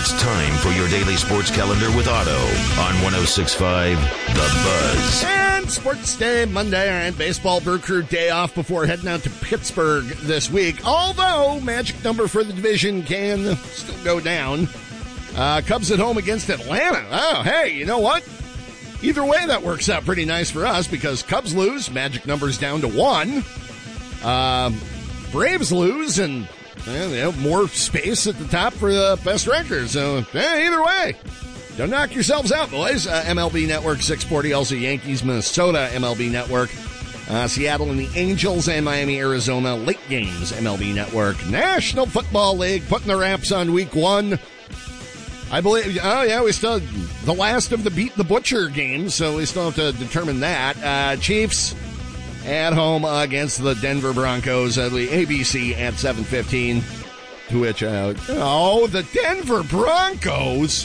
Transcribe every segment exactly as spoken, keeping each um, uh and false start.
It's time for your daily sports calendar with Otto on one oh six point five The Buzz. And Sports Day Monday, and baseball Brew Crew day off before heading out to Pittsburgh this week. Although magic number for the division can still go down. Uh, Cubs at home against Atlanta. Oh, hey, you know what? Either way, that works out pretty nice for us because Cubs lose, magic number's down to one. Um, Braves lose, and well, they have more space at the top for the best record. So, eh, either way, don't knock yourselves out, boys. Uh, M L B Network six forty, also Yankees, Minnesota, M L B Network. Uh, Seattle and the Angels and Miami, Arizona, late games, M L B Network. National Football League putting the wraps on week one. I believe, oh yeah, we still, the last of the Beat the Butcher games, so we still have to determine that. Uh, Chiefs at home against the Denver Broncos, uh, the A B C at seven fifteen, to which, uh, oh, the Denver Broncos,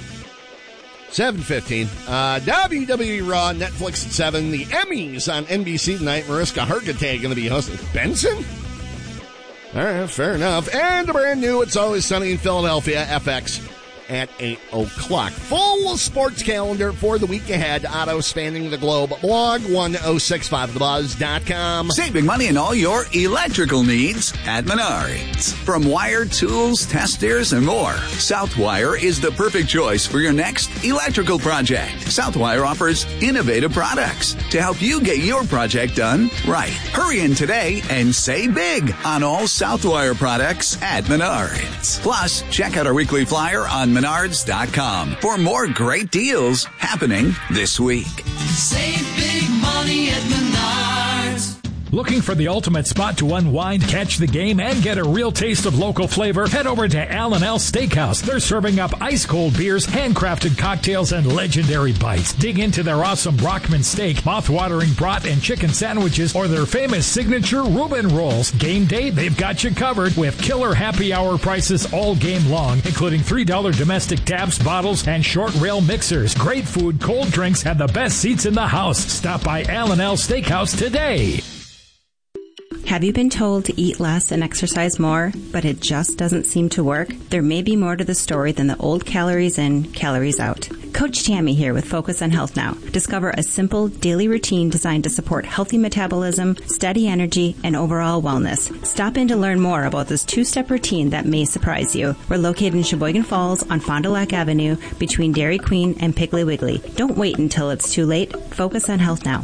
seven fifteen. Uh, W W E Raw, Netflix at seven, the Emmys on N B C tonight, Mariska Hargitay going to be hosting. Benson? All right, fair enough. And a brand new It's Always Sunny in Philadelphia, F X. At eight o'clock. Full sports calendar for the week ahead. Otto spanning the globe. Blog one oh six five the buzz dot com. Save big money on all your electrical needs at Menards. From wire, tools, testers, and more, Southwire is the perfect choice for your next electrical project. Southwire offers innovative products to help you get your project done right. Hurry in today and save big on all Southwire products at Menards. Plus, check out our weekly flyer on Menards dot com for more great deals happening this week. Save big money at Menards. Looking for the ultimate spot to unwind, catch the game, and get a real taste of local flavor? Head over to Al and Al Steakhouse. They're serving up ice-cold beers, handcrafted cocktails, and legendary bites. Dig into their awesome Brockman steak, mouth-watering brat and chicken sandwiches, or their famous signature Reuben rolls. Game day, they've got you covered with killer happy hour prices all game long, including three dollars domestic taps, bottles, and short rail mixers. Great food, cold drinks, and the best seats in the house. Stop by Al and Al Steakhouse today. Have you been told to eat less and exercise more, but it just doesn't seem to work? There may be more to the story than the old calories in, calories out. Coach Tammy here with Focus on Health Now. Discover a simple daily routine designed to support healthy metabolism, steady energy, and overall wellness. Stop in to learn more about this two-step routine that may surprise you. We're located in Sheboygan Falls on Fond du Lac Avenue between Dairy Queen and Piggly Wiggly. Don't wait until it's too late. Focus on Health Now.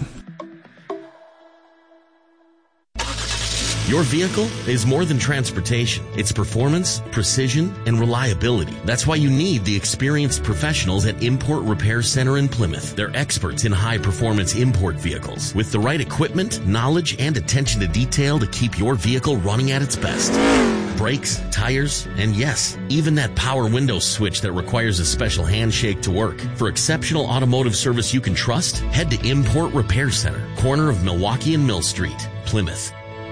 Your vehicle is more than transportation. It's performance, precision, and reliability. That's why you need the experienced professionals at Import Repair Center in Plymouth. They're experts in high-performance import vehicles with the right equipment, knowledge, and attention to detail to keep your vehicle running at its best. Brakes, tires, and yes, even that power window switch that requires a special handshake to work. For exceptional automotive service you can trust, head to Import Repair Center, corner of Milwaukee and Mill Street, Plymouth.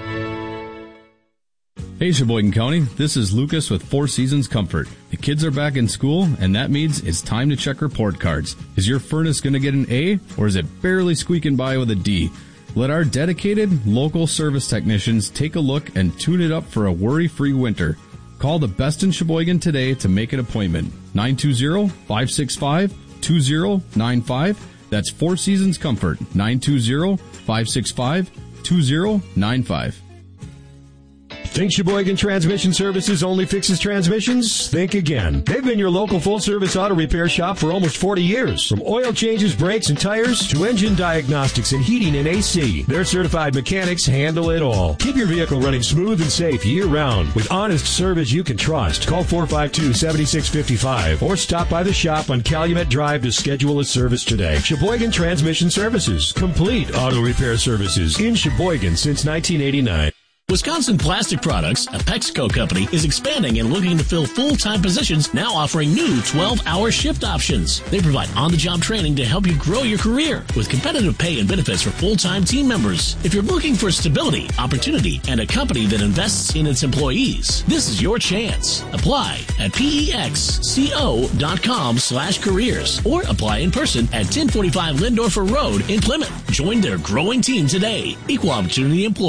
Hey Sheboygan County, this is Lucas with Four Seasons Comfort. The kids are back in school, and that means it's time to check report cards. Is your furnace going to get an A, or is it barely squeaking by with a D? Let our dedicated local service technicians take a look and tune it up for a worry-free winter. Call the best in Sheboygan today to make an appointment. nine two zero, five six five, two zero nine five. That's Four Seasons Comfort. nine two zero, five six five, two zero nine five. Think Sheboygan Transmission Services only fixes transmissions? Think again. They've been your local full-service auto repair shop for almost forty years. From oil changes, brakes, and tires to engine diagnostics and heating and A C, their certified mechanics handle it all. Keep your vehicle running smooth and safe year-round with honest service you can trust. Call four five two, seven six five five or stop by the shop on Calumet Drive to schedule a service today. Sheboygan Transmission Services. Complete auto repair services in Sheboygan since nineteen eighty-nine. Wisconsin Plastic Products, a Pexco company, is expanding and looking to fill full-time positions, now offering new twelve-hour shift options. They provide on-the-job training to help you grow your career with competitive pay and benefits for full-time team members. If you're looking for stability, opportunity, and a company that invests in its employees, this is your chance. Apply at pexco.com slash careers or apply in person at ten forty-five Lindorfer Road in Plymouth. Join their growing team today. Equal Opportunity Employer.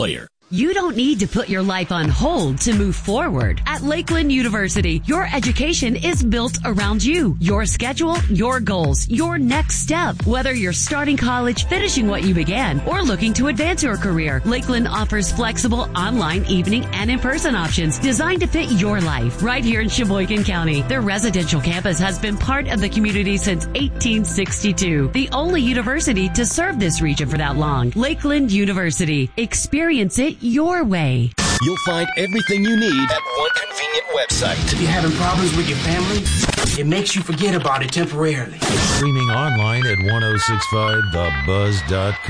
You don't need to put your life on hold to move forward. At Lakeland University, your education is built around you, your schedule, your goals, your next step. Whether you're starting college, finishing what you began, or looking to advance your career, Lakeland offers flexible online, evening, and in-person options designed to fit your life right here in Sheboygan County. Their residential campus has been part of the community since eighteen sixty-two, the only university to serve this region for that long. Lakeland University. Experience it your way. You'll find everything you need at one convenient website. If you're having problems with your family, it makes you forget about it temporarily. Streaming online at ten sixty-five the buzz dot com.